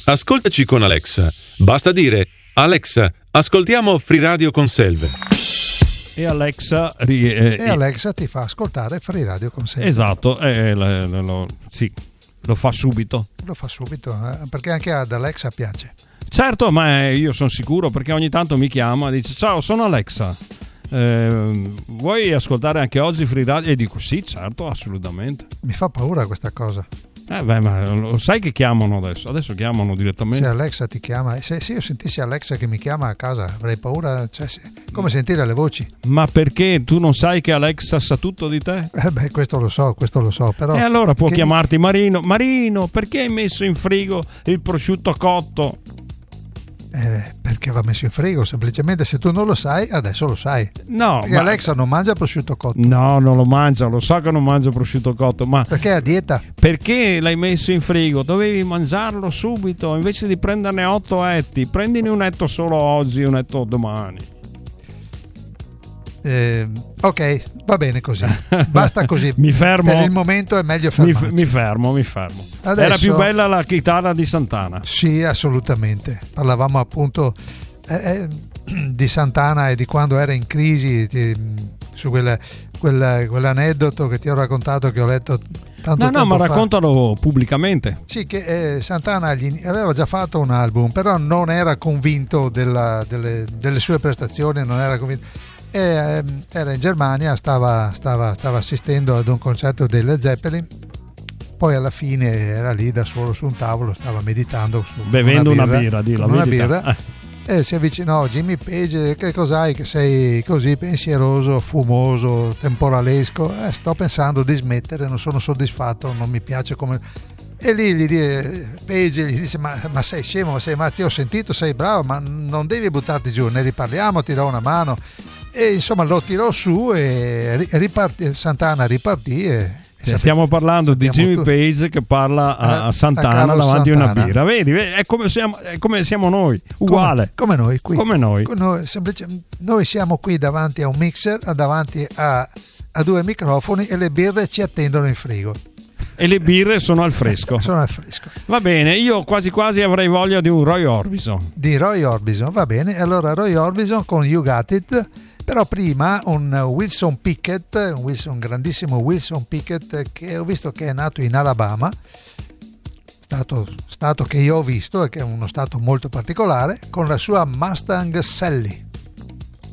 Ascoltaci con Alexa. Basta dire: Alexa, ascoltiamo Free Radio con Selve. E Alexa Alexa ti fa ascoltare Free Radio con Selve. Esatto, sì, lo fa subito. Lo fa subito, perché anche ad Alexa piace. Certo, ma io sono sicuro, perché ogni tanto mi chiama e dice: ciao, sono Alexa, vuoi ascoltare anche oggi Free Radio? E dico sì, certo, assolutamente. Mi fa paura questa cosa. Ma lo sai che chiamano adesso chiamano direttamente. Se Alexa ti chiama, se io sentissi Alexa che mi chiama a casa avrei paura, cioè, come sentire le voci. Ma perché tu non sai che Alexa sa tutto di te? Questo lo so, però. E allora può chiamarti Marino, perché hai messo in frigo il prosciutto cotto? Perché va messo in frigo, semplicemente. Se tu non lo sai, adesso lo sai. No, perché Alexa non mangia prosciutto cotto. No, non lo mangia, lo so che non mangia prosciutto cotto, ma perché è a dieta? Perché l'hai messo in frigo? Dovevi mangiarlo subito, invece di prenderne 8 etti, prendine un etto solo oggi e un etto domani. Ok, va bene così, basta così. Mi fermo. Per il momento è meglio fermarci. Mi fermo. Adesso, era più bella la chitarra di Santana. Sì, assolutamente. Parlavamo appunto di Santana e di quando era in crisi, su quell'aneddoto che ti ho raccontato, che ho letto tanto tempo ma fa. raccontalo pubblicamente. Sì, che Santana aveva già fatto un album, però non era convinto delle sue prestazioni, non era convinto. Era in Germania, stava assistendo ad un concerto dei Led Zeppelin, poi alla fine era lì da solo su un tavolo, stava meditando bevendo una birra, e si avvicinò Jimmy Page. Che cos'hai che sei così pensieroso, fumoso, temporalesco? Sto pensando di smettere, non sono soddisfatto, non mi piace come. E lì Page gli disse: ma sei scemo, ma ti ho sentito, sei bravo, ma non devi buttarti giù, ne riparliamo, ti do una mano. E insomma lo tirò su e Santana ripartì stiamo parlando di Jimmy Page che parla a Santana davanti a una birra. Vedi, è come siamo noi, uguale come noi qui, come noi. Noi siamo qui davanti a un mixer, davanti a 2 microfoni, e le birre ci attendono in frigo. E le birre sono al fresco. Va bene, io quasi quavrei voglia di un Roy Orbison. Va bene. Allora Roy Orbison con You Got It. Però prima un Wilson Pickett, un grandissimo Wilson Pickett, che ho visto che è nato in Alabama, stato che io ho visto e che è uno stato molto particolare, con la sua Mustang Sally.